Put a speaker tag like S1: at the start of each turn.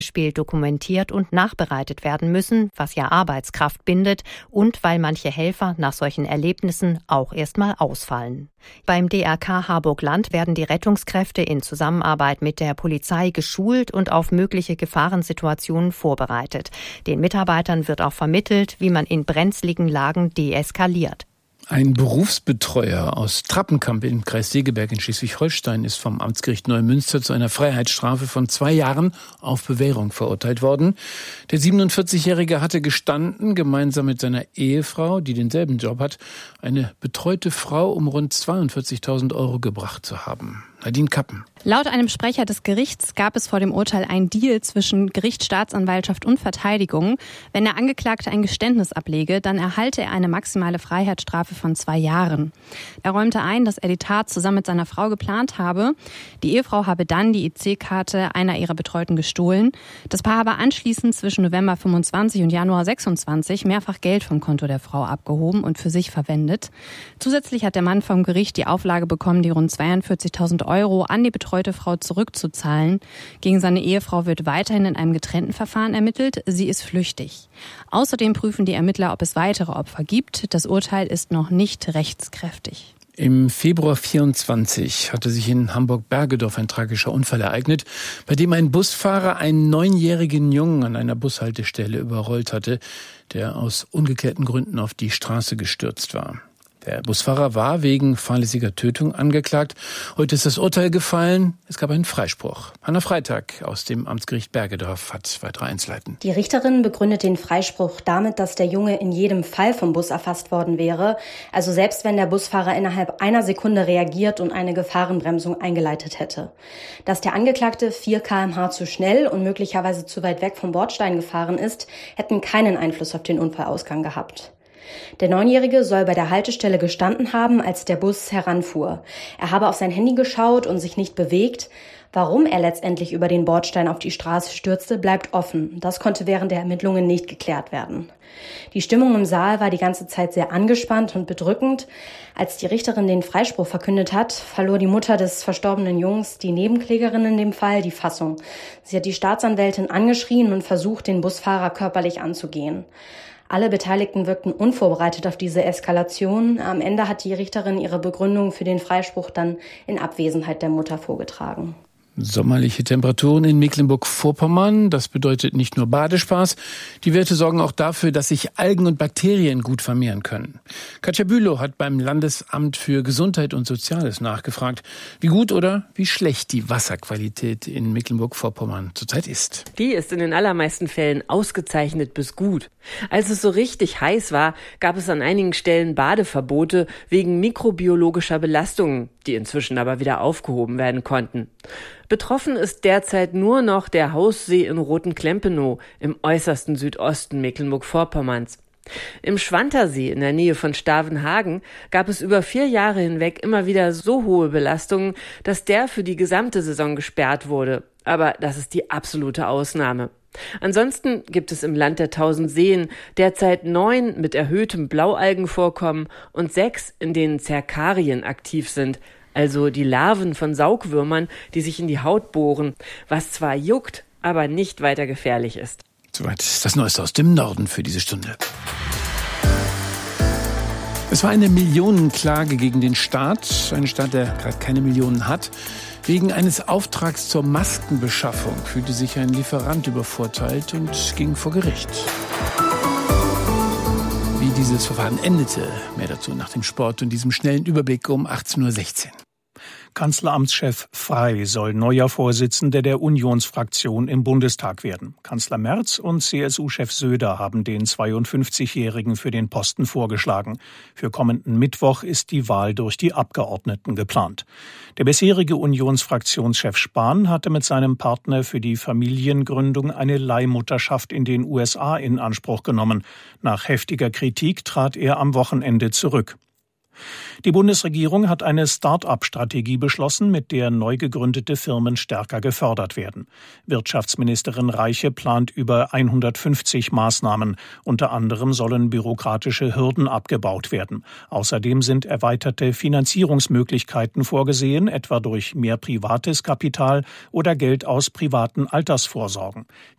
S1: Beispiel dokumentiert und nachbereitet werden müssen, was ja Arbeitskraft bindet und weil manche Helfer nach solchen Erlebnissen auch erstmal ausfallen. Beim DRK Harburg-Land werden die Rettungskräfte in Zusammenarbeit mit der Polizei geschult und auf mögliche Gefahrensituationen vorbereitet. Den Mitarbeitern wird auch vermittelt, wie man in brenzligen Lagen deeskaliert.
S2: Ein Berufsbetreuer aus Trappenkamp im Kreis Segeberg in Schleswig-Holstein ist vom Amtsgericht Neumünster zu einer Freiheitsstrafe von 2 Jahren auf Bewährung verurteilt worden. Der 47-Jährige hatte gestanden, gemeinsam mit seiner Ehefrau, die denselben Job hat, eine betreute Frau um rund 42.000 € gebracht zu haben. Nadine Kappen.
S3: Laut einem Sprecher des Gerichts gab es vor dem Urteil einen Deal zwischen Gericht, Staatsanwaltschaft und Verteidigung. Wenn der Angeklagte ein Geständnis ablege, dann erhalte er eine maximale Freiheitsstrafe von 2 Jahren. Er räumte ein, dass er die Tat zusammen mit seiner Frau geplant habe. Die Ehefrau habe dann die EC-Karte einer ihrer Betreuten gestohlen. Das Paar habe anschließend zwischen November 25 und Januar 26 mehrfach Geld vom Konto der Frau abgehoben und für sich verwendet. Zusätzlich hat der Mann vom Gericht die Auflage bekommen, die rund 42.000 € an die betreute Frau zurückzuzahlen. Gegen seine Ehefrau wird weiterhin in einem getrennten Verfahren ermittelt. Sie ist flüchtig. Außerdem prüfen die Ermittler, ob es weitere Opfer gibt. Das Urteil ist noch nicht rechtskräftig.
S2: Im Februar 24 hatte sich in Hamburg-Bergedorf ein tragischer Unfall ereignet, bei dem ein Busfahrer einen 9-jährigen Jungen an einer Bushaltestelle überrollt hatte, der aus ungeklärten Gründen auf die Straße gestürzt war. Der Busfahrer war wegen fahrlässiger Tötung angeklagt. Heute ist das Urteil gefallen. Es gab einen Freispruch. Hanna Freitag aus dem Amtsgericht Bergedorf hat weitere Einzelheiten.
S4: Die Richterin begründet den Freispruch damit, dass der Junge in jedem Fall vom Bus erfasst worden wäre. Also selbst wenn der Busfahrer innerhalb einer Sekunde reagiert und eine Gefahrenbremsung eingeleitet hätte. Dass der Angeklagte 4 km/h zu schnell und möglicherweise zu weit weg vom Bordstein gefahren ist, hätten keinen Einfluss auf den Unfallausgang gehabt. Der 9-Jährige soll bei der Haltestelle gestanden haben, als der Bus heranfuhr. Er habe auf sein Handy geschaut und sich nicht bewegt. Warum er letztendlich über den Bordstein auf die Straße stürzte, bleibt offen. Das konnte während der Ermittlungen nicht geklärt werden. Die Stimmung im Saal war die ganze Zeit sehr angespannt und bedrückend. Als die Richterin den Freispruch verkündet hat, verlor die Mutter des verstorbenen Jungs, die Nebenklägerin in dem Fall, die Fassung. Sie hat die Staatsanwältin angeschrien und versucht, den Busfahrer körperlich anzugehen. Alle Beteiligten wirkten unvorbereitet auf diese Eskalation. Am Ende hat die Richterin ihre Begründung für den Freispruch dann in Abwesenheit der Mutter vorgetragen.
S2: Sommerliche Temperaturen in Mecklenburg-Vorpommern, das bedeutet nicht nur Badespaß. Die Werte sorgen auch dafür, dass sich Algen und Bakterien gut vermehren können. Katja Bülow hat beim Landesamt für Gesundheit und Soziales nachgefragt, wie gut oder wie schlecht die Wasserqualität in Mecklenburg-Vorpommern zurzeit ist.
S5: Die ist in den allermeisten Fällen ausgezeichnet bis gut. Als es so richtig heiß war, gab es an einigen Stellen Badeverbote wegen mikrobiologischer Belastungen, die inzwischen aber wieder aufgehoben werden konnten. Betroffen ist derzeit nur noch der Haussee in Rotenklempenow im äußersten Südosten Mecklenburg-Vorpommerns. Im Schwantersee in der Nähe von Stavenhagen gab es über 4 Jahre hinweg immer wieder so hohe Belastungen, dass der für die gesamte Saison gesperrt wurde. Aber das ist die absolute Ausnahme. Ansonsten gibt es im Land der 1000 Seen derzeit 9 mit erhöhtem Blaualgenvorkommen und 6, in denen Zerkarien aktiv sind, also die Larven von Saugwürmern, die sich in die Haut bohren, was zwar juckt, aber nicht weiter gefährlich ist.
S2: Soweit das Neueste aus dem Norden für diese Stunde. Es war eine Millionenklage gegen den Staat, ein Staat, der gerade keine Millionen hat. Wegen eines Auftrags zur Maskenbeschaffung fühlte sich ein Lieferant übervorteilt und ging vor Gericht. Wie dieses Verfahren endete, mehr dazu nach dem Sport und diesem schnellen Überblick um 18.16 Uhr.
S6: Kanzleramtschef Frey soll neuer Vorsitzender der Unionsfraktion im Bundestag werden. Kanzler Merz und CSU-Chef Söder haben den 52-Jährigen für den Posten vorgeschlagen. Für kommenden Mittwoch ist die Wahl durch die Abgeordneten geplant. Der bisherige Unionsfraktionschef Spahn hatte mit seinem Partner für die Familiengründung eine Leihmutterschaft in den USA in Anspruch genommen. Nach heftiger Kritik trat er am Wochenende zurück. Die Bundesregierung hat eine Start-up-Strategie beschlossen, mit der neu gegründete Firmen stärker gefördert werden. Wirtschaftsministerin Reiche plant über 150 Maßnahmen. Unter anderem sollen bürokratische Hürden abgebaut werden. Außerdem sind erweiterte Finanzierungsmöglichkeiten vorgesehen, etwa durch mehr privates Kapital oder Geld aus privaten Altersvorsorgen.